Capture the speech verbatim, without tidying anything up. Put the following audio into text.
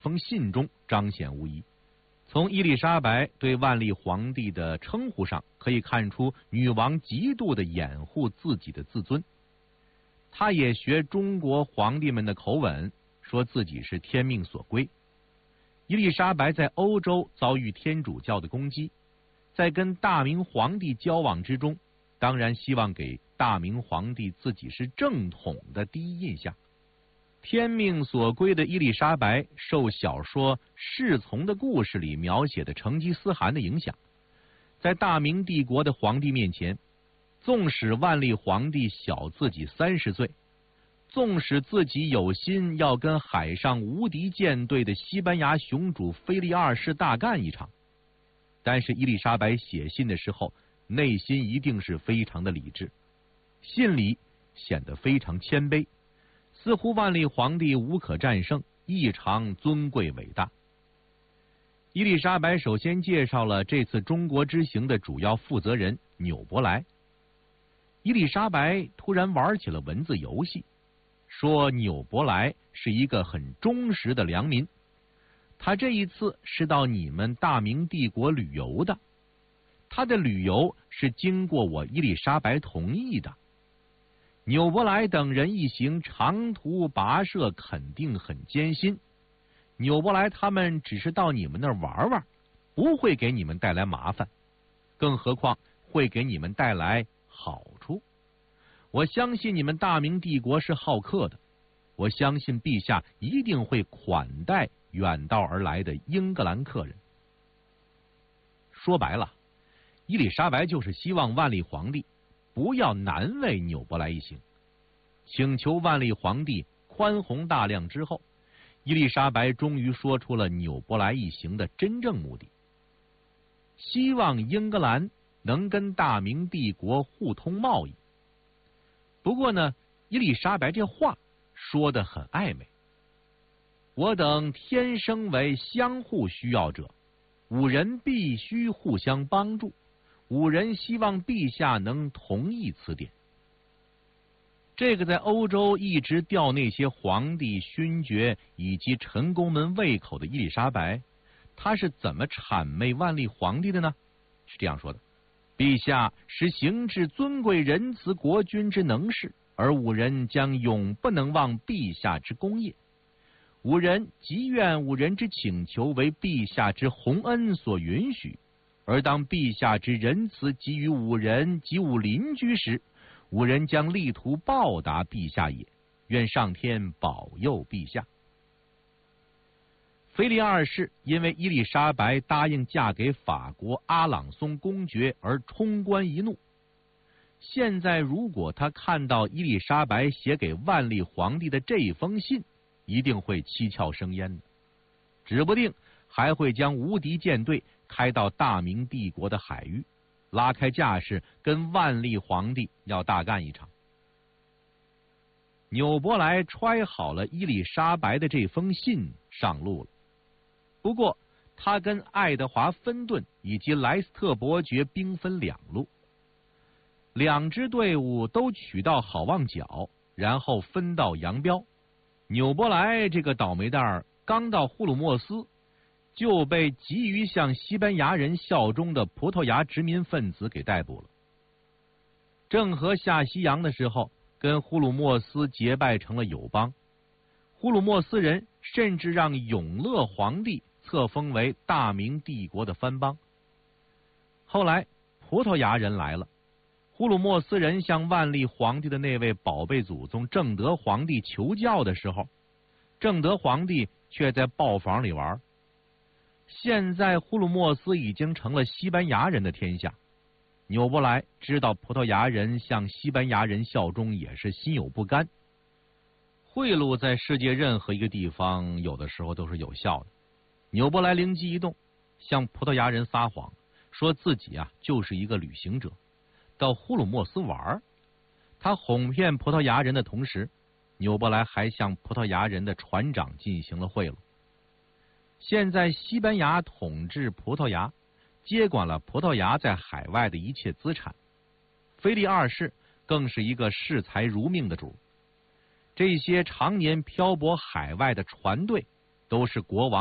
封信中彰显无疑。从伊丽莎白对万历皇帝的称呼上，可以看出女王极度的掩护自己的自尊。她也学中国皇帝们的口吻，说自己是天命所归。伊丽莎白在欧洲遭遇天主教的攻击，在跟大明皇帝交往之中，当然希望给大明皇帝自己是正统的第一印象。天命所归的伊丽莎白受小说《侍从的故事》里描写的成吉思汗的影响，在大明帝国的皇帝面前，纵使万历皇帝小自己三十岁，纵使自己有心要跟海上无敌舰队的西班牙雄主腓力二世大干一场，但是伊丽莎白写信的时候，内心一定是非常的理智，信里显得非常谦卑，似乎万历皇帝无可战胜，异常尊贵伟大。伊丽莎白首先介绍了这次中国之行的主要负责人纽伯莱。伊丽莎白突然玩起了文字游戏，说纽伯莱是一个很忠实的良民，他这一次是到你们大明帝国旅游的，他的旅游是经过我伊丽莎白同意的。纽伯莱等人一行长途跋涉，肯定很艰辛。纽伯莱他们只是到你们那儿玩玩，不会给你们带来麻烦，更何况会给你们带来好处。我相信你们大明帝国是好客的，我相信陛下一定会款待远道而来的英格兰客人。说白了，伊丽莎白就是希望万历皇帝不要难为纽伯莱一行。请求万历皇帝宽宏大量之后，伊丽莎白终于说出了纽伯莱一行的真正目的，希望英格兰能跟大明帝国互通贸易。不过呢，伊丽莎白这话说得很暧昧。我等天生为相互需要者，五人必须互相帮助，五人希望陛下能同意此点。这个在欧洲一直吊那些皇帝、勋爵以及臣工们胃口的伊丽莎白，她是怎么谄媚万历皇帝的呢？是这样说的：陛下是行至尊贵仁慈国君之能事，而五人将永不能忘陛下之功业。五人即愿五人之请求为陛下之洪恩所允许，而当陛下之仁慈给予五人及五邻居时，五人将力图报答陛下也。愿上天保佑陛下。腓力二世因为伊丽莎白答应嫁给法国阿朗松公爵而冲冠一怒，现在如果他看到伊丽莎白写给万历皇帝的这一封信，一定会七窍生烟的，指不定还会将无敌舰队开到大明帝国的海域，拉开架势跟万历皇帝要大干一场。纽伯莱揣好了伊丽莎白的这封信，上路了。不过他跟爱德华芬顿以及莱斯特伯爵兵分两路，两支队伍都取到好望角，然后分道扬镳。纽伯莱这个倒霉蛋儿刚到呼鲁莫斯，就被急于向西班牙人效忠的葡萄牙殖民分子给逮捕了。郑和下西洋的时候，跟呼鲁莫斯结拜成了友邦。呼鲁莫斯人甚至让永乐皇帝册封为大明帝国的藩邦。后来葡萄牙人来了，呼鲁莫斯人向万历皇帝的那位宝贝祖宗正德皇帝求教的时候，正德皇帝却在豹房里玩。现在呼鲁莫斯已经成了西班牙人的天下，纽伯莱知道葡萄牙人向西班牙人效忠也是心有不甘。贿赂在世界任何一个地方有的时候都是有效的。纽伯莱灵机一动，向葡萄牙人撒谎，说自己啊就是一个旅行者，到呼鲁莫斯玩。他哄骗葡萄牙人的同时，纽伯莱还向葡萄牙人的船长进行了贿赂。现在西班牙统治葡萄牙，接管了葡萄牙在海外的一切资产。腓力二世更是一个视财如命的主。这些常年漂泊海外的船队， 都是国王